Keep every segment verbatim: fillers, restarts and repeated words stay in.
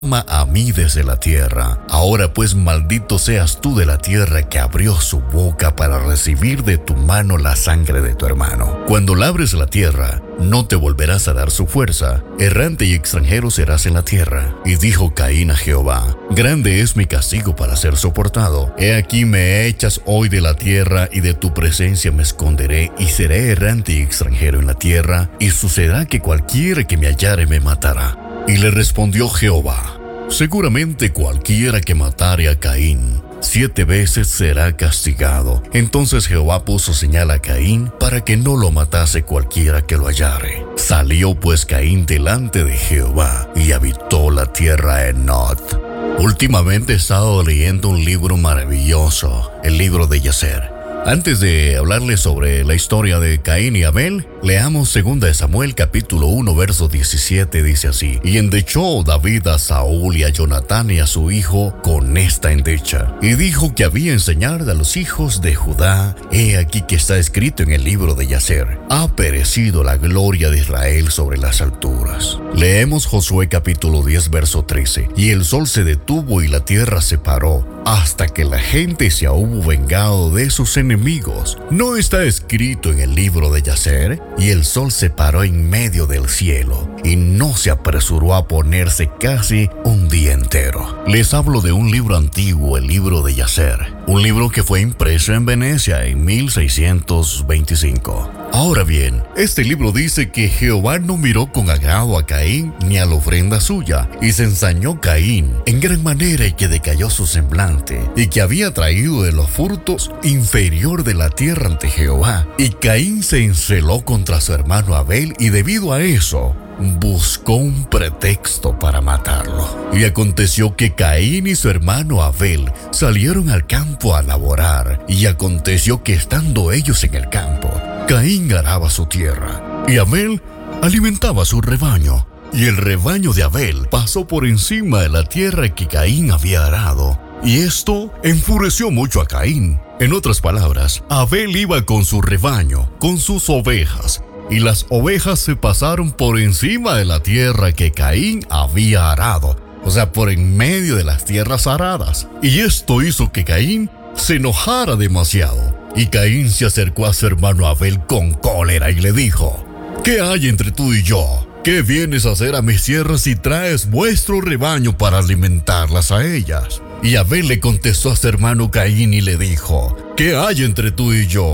clama a mí desde la tierra. Ahora pues maldito seas tú de la tierra que abrió su boca para recibir de tu mano la sangre de tu hermano. Cuando labres la tierra, no te volverás a dar su fuerza. Errante y extranjero serás en la tierra. Y dijo Caín a Jehová: grande es mi castigo para ser soportado. He aquí me echas hoy de la tierra, y de tu presencia me esconderé, y seré errante y extranjero en la tierra, y sucederá que cualquiera que me hallare me matará. Y le respondió Jehová: seguramente cualquiera que matare a Caín, siete veces será castigado. Entonces Jehová puso señal a Caín para que no lo matase cualquiera que lo hallare. Salió pues Caín delante de Jehová y habitó la tierra en Nod. Últimamente he estado leyendo un libro maravilloso, el libro de Yacer. Antes de hablarles sobre la historia de Caín y Abel, leamos segunda de Samuel capítulo uno verso diecisiete, dice así: y endechó David a Saúl y a Jonatán y a su hijo con esta endecha, y dijo que había enseñar a los hijos de Judá: he aquí que está escrito en el libro de Yacer: ha perecido la gloria de Israel sobre las alturas. Leemos Josué capítulo diez verso trece: y el sol se detuvo y la tierra se paró, hasta que la gente se hubo vengado de sus enemigos. ¿No está escrito en el libro de Yacer? Y el sol se paró en medio del cielo, y no se apresuró a ponerse casi un día entero. Les hablo de un libro antiguo, el libro de Yacer, un libro que fue impreso en Venecia en mil seiscientos veinticinco. Ahora bien, este libro dice que Jehová no miró con agrado a Caín ni a la ofrenda suya, y se ensañó Caín en gran manera, y que decayó su semblante, y que había traído de los frutos inferior de la tierra ante Jehová. Y Caín se enceló contra su hermano Abel, y debido a eso buscó un pretexto para matarlo. Y aconteció que Caín y su hermano Abel salieron al campo a laborar, y aconteció que estando ellos en el campo, Caín araba su tierra, y Abel alimentaba su rebaño. Y el rebaño de Abel pasó por encima de la tierra que Caín había arado, y esto enfureció mucho a Caín. En otras palabras, Abel iba con su rebaño, con sus ovejas, y las ovejas se pasaron por encima de la tierra que Caín había arado, o sea, por en medio de las tierras aradas. Y esto hizo que Caín se enojara demasiado. Y Caín se acercó a su hermano Abel con cólera y le dijo: ¿qué hay entre tú y yo? ¿Qué vienes a hacer a mis tierras y traes vuestro rebaño para alimentarlas a ellas? Y Abel le contestó a su hermano Caín y le dijo: ¿qué hay entre tú y yo?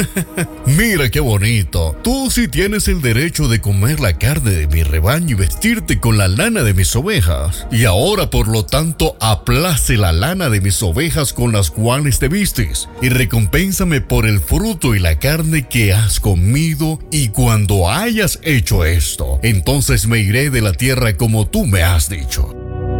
Mira qué bonito. Tú sí tienes el derecho de comer la carne de mi rebaño y vestirte con la lana de mis ovejas. Y ahora, por lo tanto, aplace la lana de mis ovejas con las cuales te vistes, y recompénsame por el fruto y la carne que has comido. Y cuando hayas hecho esto, entonces me iré de la tierra como tú me has dicho.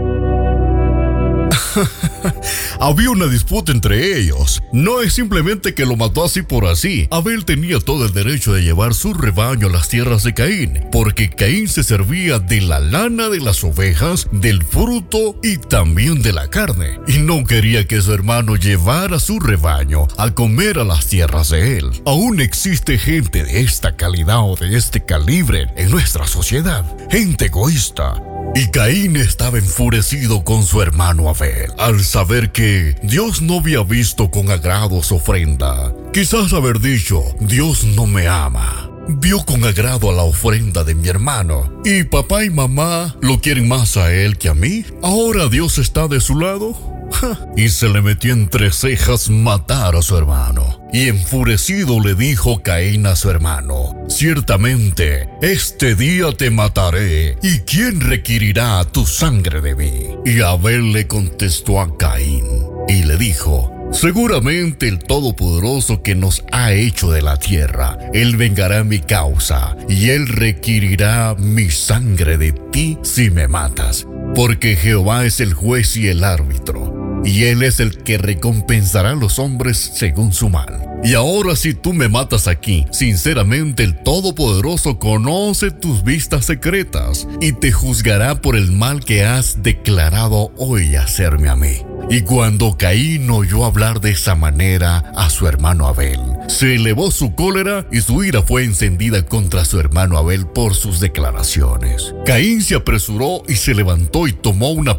Había una disputa entre ellos. No es simplemente que lo mató así por así. Abel tenía todo el derecho de llevar su rebaño a las tierras de Caín, porque Caín se servía de la lana de las ovejas, del fruto y también de la carne, y no quería que su hermano llevara su rebaño a comer a las tierras de él. Aún existe gente de esta calidad o de este calibre en nuestra sociedad, gente egoísta. Y Caín estaba enfurecido con su hermano Abel, al saber que Dios no había visto con agrado su ofrenda. Quizás haber dicho: Dios no me ama. Vio con agrado a la ofrenda de mi hermano, y papá y mamá lo quieren más a él que a mí. ¿Ahora Dios está de su lado? Y se le metió entre cejas matar a su hermano. Y enfurecido le dijo Caín a su hermano: ciertamente, este día te mataré, ¿y quién requerirá tu sangre de mí? Y Abel le contestó a Caín y le dijo: seguramente el Todopoderoso que nos ha hecho de la tierra, Él vengará mi causa, y Él requerirá mi sangre de ti si me matas, porque Jehová es el juez y el árbitro, y Él es el que recompensará a los hombres según su mal. Y ahora, si tú me matas aquí, sinceramente el Todopoderoso conoce tus vistas secretas, y te juzgará por el mal que has declarado hoy hacerme a mí. Y cuando Caín oyó hablar de esa manera a su hermano Abel, Se elevó su cólera y su ira fue encendida contra su hermano Abel por sus declaraciones. Caín se apresuró y se levantó y tomó una